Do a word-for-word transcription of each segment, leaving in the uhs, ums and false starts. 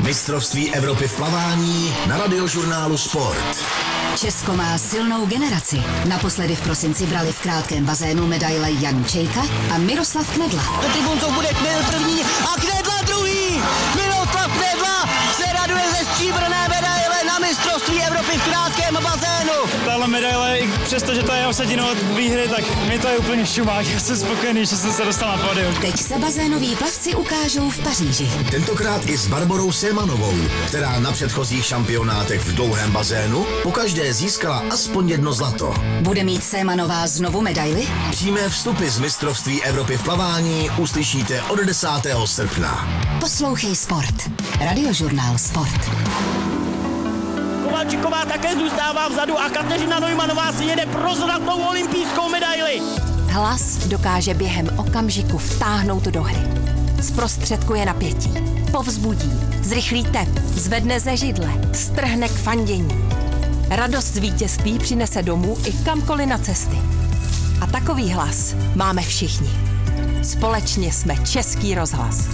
Mistrovství Evropy v plavání na Radiožurnálu Sport. Česko má silnou generaci. Naposledy v prosinci brali v krátkém bazénu medaile Jan Čejka a Miroslav Knedla. Petr Buncov bude Knedl první a Knedla druhý! Miroslav Knedla se raduje ze stříbrné medaile na mistrovství Evropy v krátkém bazénu. Tahle medaile, i přesto, že to je osadinou od výhry, tak mi to je úplně šumák. Já jsem spokojený, že jsem se dostal na pódium. Teď se bazénoví plavci ukážou v Paříži. Tentokrát i s Barborou Selmanovou, která na předchozích šampionátech v dlouhém bazénu pokaždé získala aspoň jedno zlato. Bude mít Selmanová znovu medaili? Přímé vstupy z mistrovství Evropy v plavání uslyšíte od desátého srpna. Poslouchej Sport. Radiožurnál Sport. Kovalčiková také zůstává vzadu a Kateřina Neumannová si jede pro zlatou olympijskou medaili. Hlas dokáže během okamžiku vtáhnout do hry. Zprostředkuje napětí, povzbudí, zrychlí tep, zvedne ze židle, strhne k fandění. Radost z vítězství přinese domů i kamkoliv na cesty. A takový hlas máme všichni. Společně jsme Český rozhlas.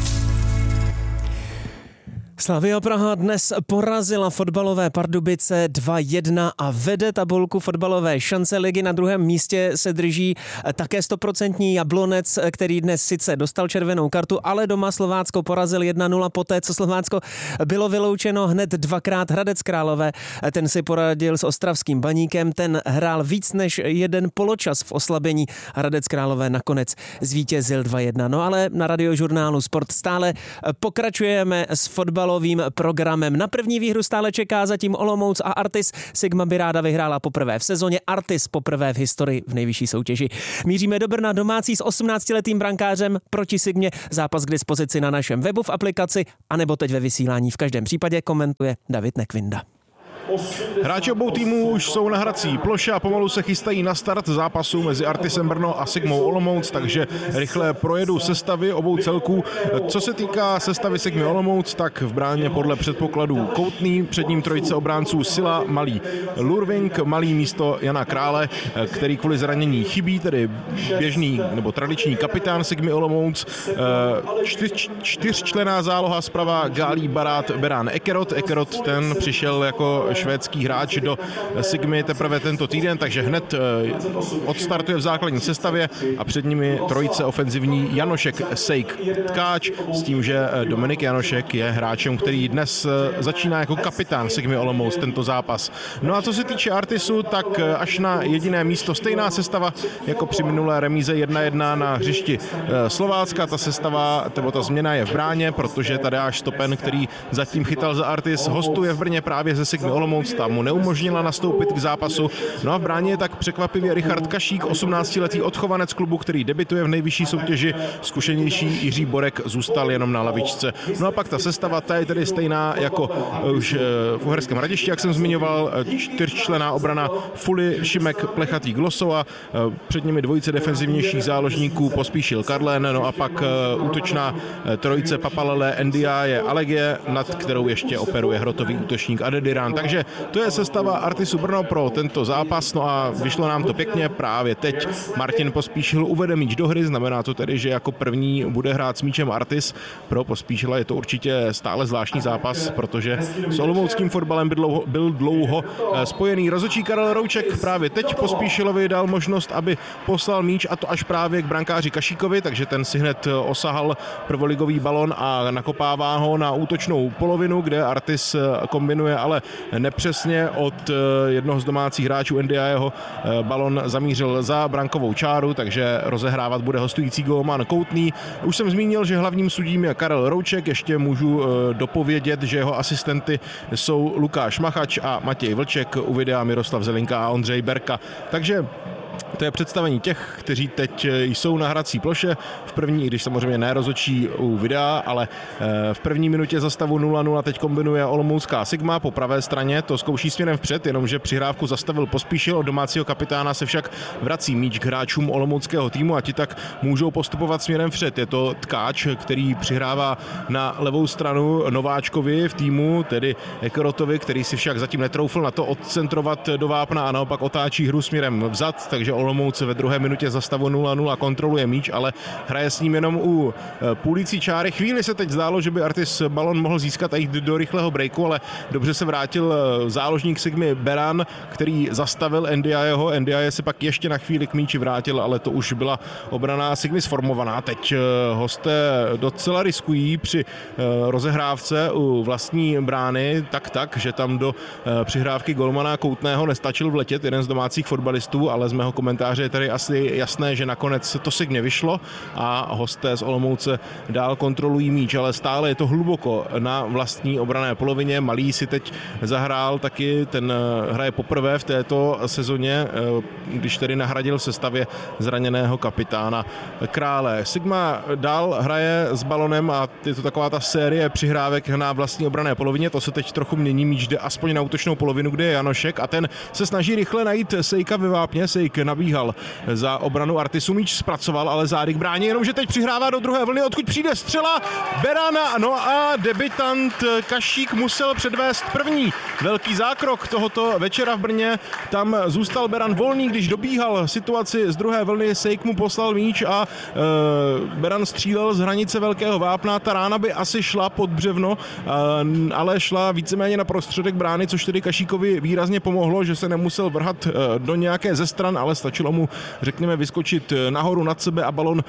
Slavia Praha dnes porazila fotbalové Pardubice dva jedna a vede tabulku fotbalové šance ligy. Na druhém místě se drží také stoprocentní Jablonec, který dnes sice dostal červenou kartu, ale doma Slovácko porazil jedna nula poté, co Slovácko bylo vyloučeno hned dvakrát. Hradec Králové, ten si poradil s ostravským Baníkem, ten hrál víc než jeden poločas v oslabení. Hradec Králové nakonec zvítězil dva jedna. No ale na Radiožurnálu Sport stále pokračujeme s fotbalem programem. Na první výhru stále čeká zatím Olomouc a Artis. Sigma by ráda vyhrála poprvé v sezóně, Artis poprvé v historii v nejvyšší soutěži. Míříme do Brna, domácí s osmnáctiletým brankářem proti Sigmě. Zápas k dispozici na našem webu, v aplikaci, anebo teď ve vysílání. V každém případě komentuje David Nekvinda. Hráči obou týmů už jsou na hrací ploše a pomalu se chystají na start zápasu mezi Artisem Brno a Sigmou Olomouc, takže rychle projedu sestavy obou celků. Co se týká sestavy Sigmy Olomouc, tak v bráně podle předpokladů Koutný, před ním trojice obránců Sila, Malý Lurving, Malý místo Jana Krále, který kvůli zranění chybí, tedy běžný nebo tradiční kapitán Sigmy Olomouc. Čtyř, čtyřčlenná záloha zprava Gálí Barát Berán Ekerot. Ekerot ten přišel jako švédský hráč do Sigmy teprve tento týden, takže hned odstartuje v základní sestavě a před nimi trojice ofenzivní Janošek, Sejk, Tkáč, s tím, že Dominik Janošek je hráčem, který dnes začíná jako kapitán Sigmy Olomouc tento zápas. No a co se týče Artisu, tak až na jediné místo stejná sestava jako při minulé remíze jedna jedna na hřišti Slovácka. Ta sestava, nebo ta změna je v bráně, protože Tadeáš Stopen, který zatím chytal za Artis, hostuje v Brně právě ze Sigmy Olomouc, ta mu neumožnila nastoupit k zápasu. No a v bráně je tak překvapivě Richard Kašík, osmnáctiletý odchovanec klubu, který debituje v nejvyšší soutěži. Zkušenější Jiří Borek zůstal jenom na lavičce. No a pak ta sestava, ta je tedy stejná jako už v Uherském Hradišti, jak jsem zmiňoval, čtyřčlenná obrana Fuli, Šimek, Plechatý, Glosova, před nimi dvojice defenzivnějších záložníků Pospíšil, Karlén, no a pak útočná trojice Papalele, Ndiaye, Alegie, nad kterou ještě operuje hrotový útočník Adediran. Takže to je sestava Artisu Brno pro tento zápas, no a vyšlo nám to pěkně právě teď. Martin Pospíšil uvede míč do hry, znamená to tedy, že jako první bude hrát s míčem Artis. Pro Pospíšila je to určitě stále zvláštní zápas, protože s olomouckým fotbalem byl dlouho, byl dlouho spojený. Rozhodčí Karel Rouček právě teď Pospíšilovi dal možnost, aby poslal míč, a to až právě k brankáři Kašíkovi, takže ten si hned osahal prvoligový balon a nakopává ho na útočnou polovinu, kde Artis kombinuje ale nepřesně. Od jednoho z domácích hráčů Ndiayeho balon zamířil za brankovou čáru, takže rozehrávat bude hostující gólman Koutný. Už jsem zmínil, že hlavním sudím je Karel Rouček, ještě můžu dopovědět, že jeho asistenty jsou Lukáš Machač a Matěj Vlček, u videa Miroslav Zelinka a Ondřej Berka. Takže to je představení těch, kteří teď jsou na hrací ploše. V první, i když samozřejmě ne rozhodčí u videa, ale v první minutě za stavu nula nula teď kombinuje olomoucká Sigma. Po pravé straně to zkouší směrem vpřed, jenomže přihrávku zastavil Pospíšil, od domácího kapitána se však vrací míč k hráčům olomouckého týmu a ti tak můžou postupovat směrem vpřed. Je to Tkáč, který přihrává na levou stranu nováčkovi v týmu, tedy Ekerotovi, který si však zatím netroufl na to odcentrovat do vápna a naopak otáčí hru směrem vzad, takže že Olomouc ve druhé minutě za stavu nula nula kontroluje míč, ale hraje s ním jenom u půlící čáry. Chvíli se teď zdálo, že by Artis balon mohl získat a jít do rychlého breaku, ale dobře se vrátil záložník Sigmy Beran, který zastavil Ndiayeho. Ndiaye se pak ještě na chvíli k míči vrátil, ale to už byla obrana Sigmy sformovaná. Teď hosté docela riskují při rozehrávce u vlastní brány tak tak, že tam do přihrávky golmana Koutného nestačil vletět jeden z domácích fotbalistů, ale z mého komentáře je tady asi jasné, že nakonec to Sigmě vyšlo a hosté z Olomouce dál kontrolují míč, ale stále je to hluboko na vlastní obranné polovině. Malý si teď zahrál taky, ten hraje poprvé v této sezóně, když tedy nahradil v sestavě zraněného kapitána Krále. Sigma dál hraje s balonem a je to taková ta série přihrávek na vlastní obranné polovině, to se teď trochu mění, míč jde aspoň na útočnou polovinu, kde je Janošek a ten se snaží rychle najít Sejka ve vápně. Sejk nabíhal za obranu Artisu, míč zpracoval, ale zády k bráně, jenomže teď přihrává do druhé vlny, odkud přijde střela Berana, no a debutant Kašík musel předvést první velký zákrok tohoto večera v Brně. Tam zůstal Beran volný, když dobíhal situaci z druhé vlny, Sejk mu poslal míč a e, Beran střílel z hranice velkého vápna. Ta rána by asi šla pod břevno, e, ale šla víceméně na prostředek brány, což tedy Kašíkovi výrazně pomohlo, že se nemusel vrhat e, do nějaké ze stran, ale stačilo mu, řekněme, vyskočit nahoru nad sebe a balon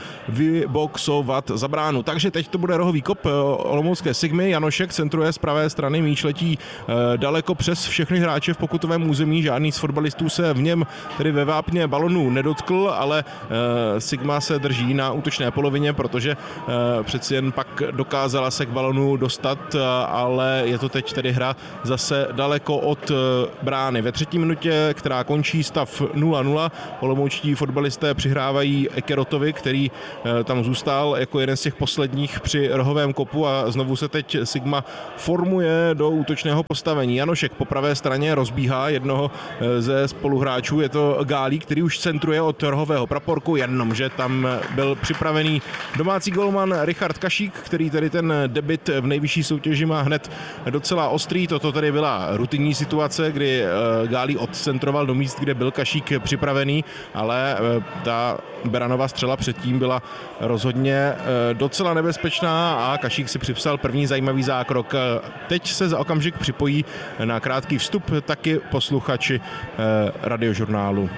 vyboxovat za bránu. Takže teď to bude rohový kop olomoucké Sigmy. Janošek centruje z pravé strany, míč letí e, daleko přes všechny hráče v pokutovém území. Žádný z fotbalistů se v něm, tedy ve vápně balonu, nedotkl, ale e, Sigma se drží na útočné polovině, protože e, přeci jen pak dokázala se k balonu dostat, ale je to teď tedy hra zase daleko od e, brány. Ve třetí minutě, která končí stav nula nula, olomoučtí fotbalisté přihrávají Ekerotovi, který e, tam zůstal jako jeden z těch posledních při rohovém kopu a znovu se teď Sigma formuje do útočného postavení. Janošek po pravé straně rozbíhá jednoho ze spoluhráčů, je to Gálí, který už centruje od rohového praporku, jenomže tam byl připravený domácí golman Richard Kašík, který tedy ten debut v nejvyšší soutěži má hned docela ostrý. Toto tedy byla rutinní situace, kdy Gálí odcentroval do míst, kde byl Kašík připravený, ale ta Beranova střela předtím byla rozhodně docela nebezpečná a Kašík si připsal první zajímavý zákrok. Teď se za okamžik připojí na krátký vstup taky posluchači Radiožurnálu.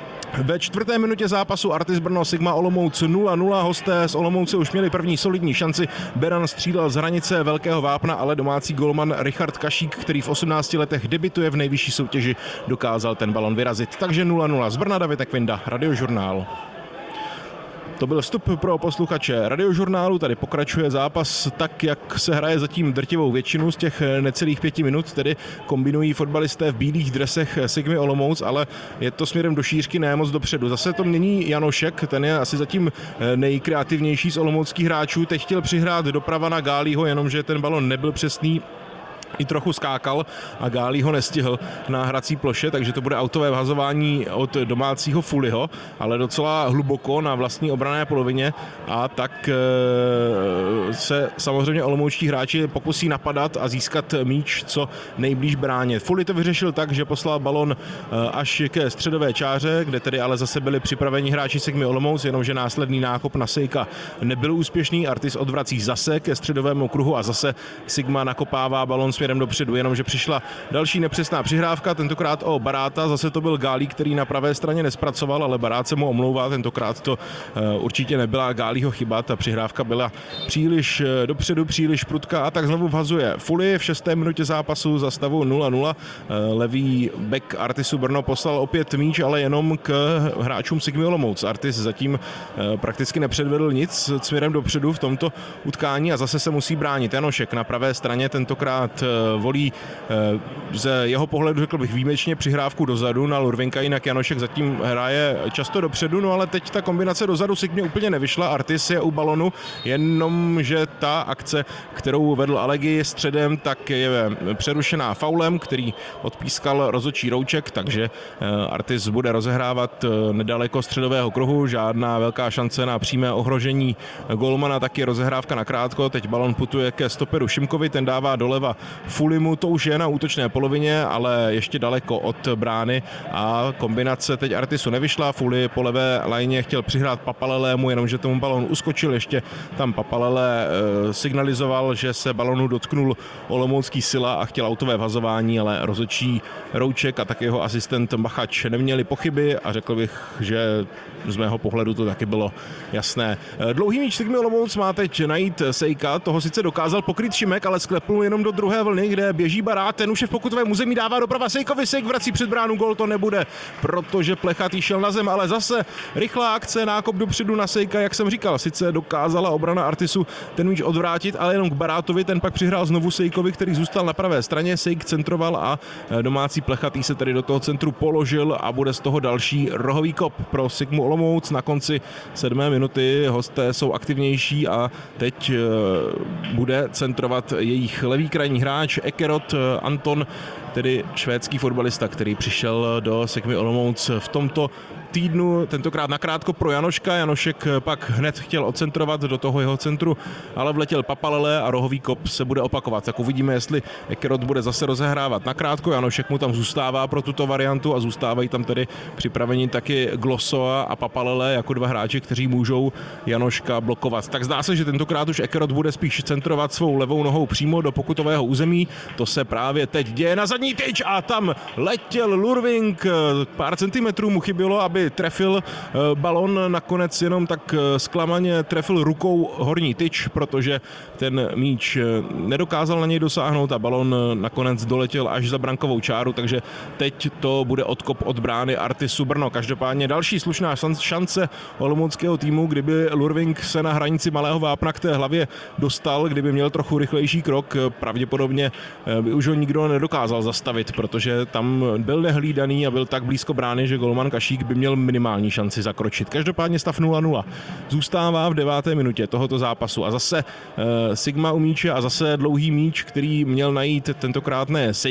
Ve čtvrté minutě zápasu Artis Brno Sigma Olomouc nula nula. Hosté z Olomouce už měli první solidní šanci. Beran střílel z hranice velkého vápna, ale domácí golman Richard Kašík, který v osmnácti letech debutuje v nejvyšší soutěži, dokázal ten balon vyrazit. Takže nula nula z Brna. David Kvinda, Radiožurnál. To byl vstup pro posluchače Radiožurnálu, tady pokračuje zápas tak, jak se hraje zatím drtivou většinu z těch necelých pěti minut, tedy kombinují fotbalisté v bílých dresech Sigmy Olomouc, ale je to směrem do šířky, ne moc dopředu. Zase to mění Janošek, ten je asi zatím nejkreativnější z olomouckých hráčů, teď chtěl přihrát doprava na Gálího, jenomže ten balon nebyl přesný, i trochu skákal a Gálí ho nestihl na hrací ploše, takže to bude autové vhazování od domácího Fuliho, ale docela hluboko na vlastní obranné polovině a tak e, se samozřejmě olomoučtí hráči pokusí napadat a získat míč co nejblíž bráně. Fuli to vyřešil tak, že poslal balon e, až ke středové čáře, kde tedy ale zase byli připraveni hráči Sigmy Olomouc, jenomže následný nákop na Sejka nebyl úspěšný, Artis odvrací zase ke středovému kruhu a zase Sigma nakopává balon směrem dopředu, jenomže přišla další nepřesná přihrávka, tentokrát o Baráta, zase to byl Gálí, který na pravé straně nespracoval, ale Barát se mu omlouvá, tentokrát to uh, určitě nebyla Gálího chyba, ta přihrávka byla příliš uh, dopředu, příliš prudká a tak znovu vhazuje Fuli v šesté minutě zápasu za stavu nula nula. Uh, levý back Artisu Brno poslal opět míč, ale jenom k hráčům Sigmy Olomouc. Artis zatím uh, prakticky nepředvedl nic směrem dopředu v tomto utkání a zase se musí bránit. Janošek na pravé straně tentokrát volí ze jeho pohledu, řekl bych, výjimečně přihrávku dozadu na Lurvinka, jinak Janošek zatím hraje často dopředu, no ale teď ta kombinace dozadu Sigmě úplně nevyšla, Artis je u balonu, jenomže ta akce, kterou vedl Alegi středem, tak je přerušená faulem, který odpískal rozhodčí Rouček, takže Artis bude rozehrávat nedaleko středového kruhu, žádná velká šance na přímé ohrožení golmana, taky rozehrávka na krátko, teď balon putuje ke stoperu Šimkovi, ten dává doleva Fulimu, to už je na útočné polovině, ale ještě daleko od brány a kombinace teď Artisu nevyšla. Fuli po levé lajně chtěl přihrát Papalelému, jenomže tomu balon uskočil, ještě tam Papalele e, signalizoval, že se balonu dotknul olomoucký Sila a chtěl autové vhazování, ale rozhodčí Rouček a také jeho asistent Machač neměli pochyby a řekl bych, že z mého pohledu to taky bylo jasné. Dlouhý míč Sigmy Olomouc má teď najít Sejka, toho sice dokázal pokryt Šimek, ale sklepnul jenom do druhé vlny, kde běží Barát, ten už je v pokutovém území, dává doprava Sejkovi, Sejk vrací před bránu, gól to nebude, protože Plechatý šel na zem, ale zase rychlá akce, nákop dopředu na Sejka, jak jsem říkal, sice dokázala obrana Artisu ten míč odvrátit, ale jenom k Barátovi, ten pak přihrál znovu Sejkovi, který zůstal na pravé straně, Sejk centroval a domácí Plechatý se tedy do toho centru položil a bude z toho další rohový kop pro Sigmu Olomouc. Na konci sedmé minuty hosté jsou aktivnější a teď bude centrovat jejich levý krajní hráč Ekerot Anton, tedy švédský fotbalista, který přišel do Sigmy Olomouc v tomto týdnu, tentokrát nakrátko pro Janoška. Janošek pak hned chtěl odcentrovat do toho jeho centru, ale vletěl Papalele a rohový kop se bude opakovat. Tak uvidíme, jestli Ekerot bude zase rozehrávat nakrátko. Janošek mu tam zůstává pro tuto variantu a zůstávají tam tedy připraveni taky Glosoa a Papalele jako dva hráči, kteří můžou Janoška blokovat. Tak zdá se, že tentokrát už Ekerot bude spíš centrovat svou levou nohou přímo do pokutového území. To se právě teď děje na zadní tyč a tam letěl Lurving. Pár centimetrů mu chybělo, aby trefil balon, nakonec jenom tak zklamaně trefil rukou horní tyč, protože ten míč nedokázal na něj dosáhnout a balon nakonec doletěl až za brankovou čáru, takže teď to bude odkop od brány Artisu Brno. Každopádně další slušná šance olomouckého týmu, kdyby Lurving se na hranici malého vápna k té hlavě dostal, kdyby měl trochu rychlejší krok, pravděpodobně by už ho nikdo nedokázal zastavit, protože tam byl nehlídaný a byl tak blízko brány, že golman Kašík by měl minimální šanci zakročit. Každopádně stav nula nula zůstává v deváté minutě tohoto zápasu a zase e, Sigma u míče a zase dlouhý míč, který měl najít tentokrát ne